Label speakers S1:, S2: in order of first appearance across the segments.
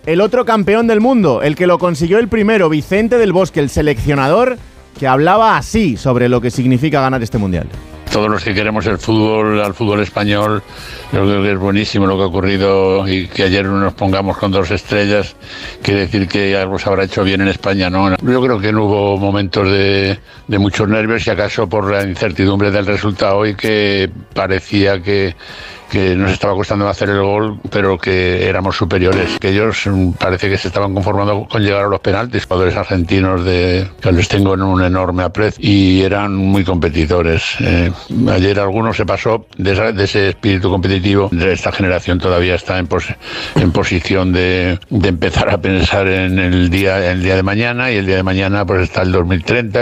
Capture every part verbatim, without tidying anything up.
S1: el otro campeón del mundo, el que lo consiguió el primero, Vicente del Bosque, el seleccionador, que hablaba así sobre lo que significa ganar este mundial.
S2: Todos los que queremos el fútbol, al fútbol español, yo creo que es buenísimo lo que ha ocurrido y que ayer nos pongamos con dos estrellas, quiere decir que algo se habrá hecho bien en España, ¿no? Yo creo que no hubo momentos de, de muchos nervios, si acaso por la incertidumbre del resultado y que parecía que, que nos estaba costando hacer el gol, pero que éramos superiores, que ellos parece que se estaban conformando con llegar a los penaltis, jugadores argentinos de, que les tengo en un enorme aprecio y eran muy competidores. Eh, ayer alguno se pasó de, esa, de ese espíritu competitivo, de esta generación todavía está en, pos, en posición de, de empezar a pensar en el día, el día de mañana, y el día de mañana pues está el dos mil treinta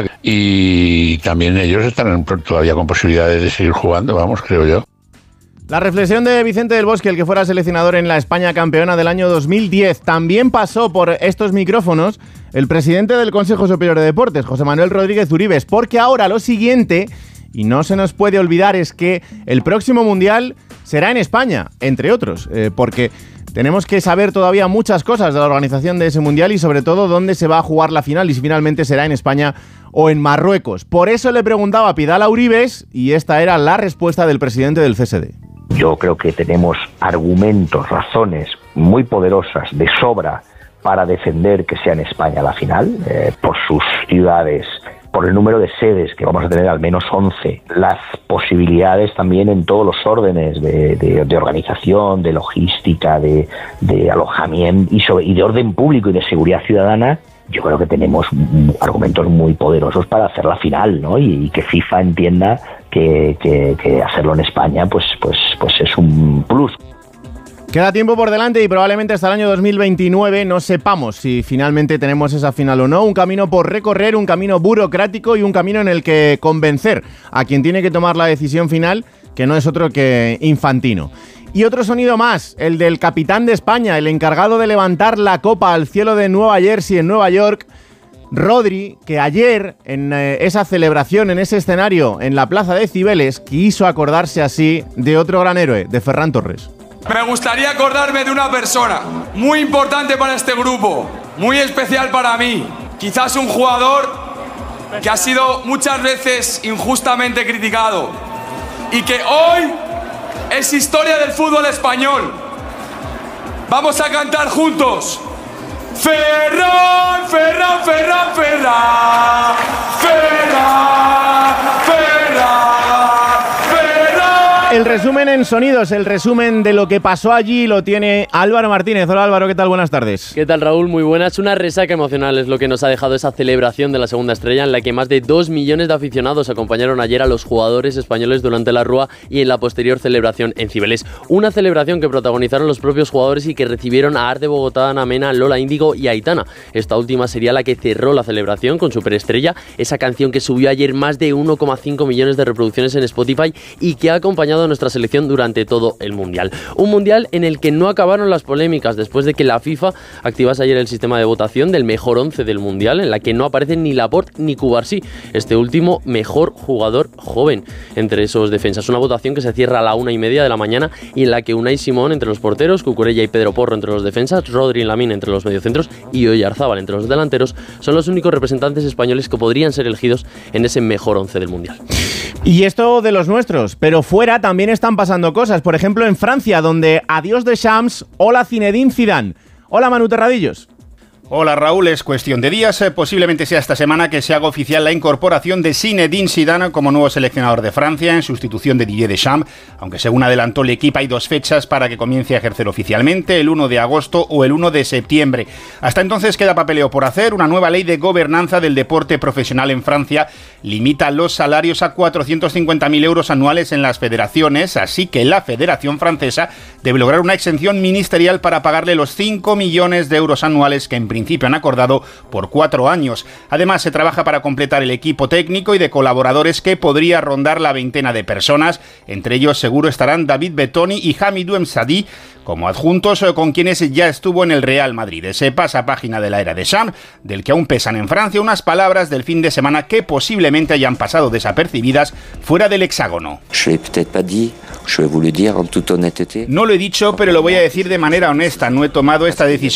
S2: y también ellos están todavía con posibilidades de seguir jugando, vamos, creo yo.
S1: La reflexión de Vicente del Bosque, el que fuera seleccionador en la España campeona del año dos mil diez. También pasó por estos micrófonos el presidente del Consejo Superior de Deportes, José Manuel Rodríguez Uribes, porque ahora lo siguiente, y no se nos puede olvidar, es que el próximo Mundial será en España, entre otros, eh, porque tenemos que saber todavía muchas cosas de la organización de ese Mundial y sobre todo dónde se va a jugar la final y si finalmente será en España o en Marruecos. Por eso le preguntaba a Pidal a Uribes y esta era la respuesta del presidente del C S D.
S3: Yo creo que tenemos argumentos, razones muy poderosas de sobra para defender que sea en España la final, eh, por sus ciudades, por el número de sedes, que vamos a tener al menos once, las posibilidades también en todos los órdenes de, de, de organización, de logística, de, de alojamiento y, sobre, y de orden público y de seguridad ciudadana. Yo creo que tenemos argumentos muy poderosos para hacer la final, ¿no? Y, y que FIFA entienda que, que, que hacerlo en España pues, pues, pues es un plus.
S1: Queda tiempo por delante y probablemente hasta el año dos mil veintinueve no sepamos si finalmente tenemos esa final o no. Un camino por recorrer, un camino burocrático y un camino en el que convencer a quien tiene que tomar la decisión final, que no es otro que Infantino. Y otro sonido más, el del capitán de España, el encargado de levantar la copa al cielo de Nueva Jersey en Nueva York, Rodri, que ayer en eh, esa celebración, en ese escenario, en la plaza de Cibeles, quiso acordarse así de otro gran héroe, de Ferran Torres.
S4: Me gustaría acordarme de una persona muy importante para este grupo, muy especial para mí, quizás un jugador que ha sido muchas veces injustamente criticado y que hoy es historia del fútbol español. Vamos a cantar juntos. Ferran, Ferran, Ferran, Ferran, Ferran, Ferran.
S1: El resumen en sonidos, el resumen de lo que pasó allí lo tiene Álvaro Martínez. Hola Álvaro, ¿qué tal? Buenas tardes.
S5: ¿Qué tal, Raúl? Muy buenas. Una resaca emocional es lo que nos ha dejado esa celebración de la segunda estrella en la que más de dos millones de aficionados acompañaron ayer a los jugadores españoles durante la Rúa y en la posterior celebración en Cibeles. Una celebración que protagonizaron los propios jugadores y que recibieron a Arde Bogotá, Ana Mena, Lola Índigo y Aitana. Esta última sería la que cerró la celebración con Superestrella, esa canción que subió ayer más de uno coma cinco millones de reproducciones en Spotify y que ha acompañado a nuestra selección durante todo el Mundial. Un Mundial en el que no acabaron las polémicas después de que la FIFA activase ayer el sistema de votación del mejor once del Mundial, en la que no aparecen ni Laporte ni Cubarsí, este último mejor jugador joven entre esos defensas. Una votación que se cierra a la una y media de la mañana y en la que Unai Simón entre los porteros, Cucurella y Pedro Porro entre los defensas, Rodri y Lamine entre los mediocentros y Oyarzábal entre los delanteros son los únicos representantes españoles que podrían ser elegidos en ese mejor once del Mundial.
S1: Y esto de los nuestros, pero fuera también están pasando cosas. Por ejemplo, en Francia, donde adiós Deschamps, hola Zinedine Zidane. Hola Manu Terradillos.
S6: Hola Raúl, es cuestión de días, eh, posiblemente sea esta semana que se haga oficial la incorporación de Zinedine Zidane como nuevo seleccionador de Francia en sustitución de Didier Deschamps, aunque según adelantó el equipo hay dos fechas para que comience a ejercer oficialmente, el uno de agosto o el uno de septiembre. Hasta entonces queda papeleo por hacer. Una nueva ley de gobernanza del deporte profesional en Francia limita los salarios a cuatrocientos cincuenta mil euros anuales en las federaciones, así que la Federación Francesa debe lograr una exención ministerial para pagarle los cinco millones de euros anuales que en principio han acordado por cuatro años. Además, se trabaja para completar el equipo técnico y de colaboradores que podría rondar la veintena de personas. Entre ellos seguro estarán David Bettoni y Hamidou Msadi como adjuntos, con quienes ya estuvo en el Real Madrid. Ese pasapágina de la era de Deschamps, del que aún pesan en Francia unas palabras del fin de semana que posiblemente hayan pasado desapercibidas fuera del hexágono. No lo he dicho, pero lo voy a decir de manera honesta. No he tomado esta decisión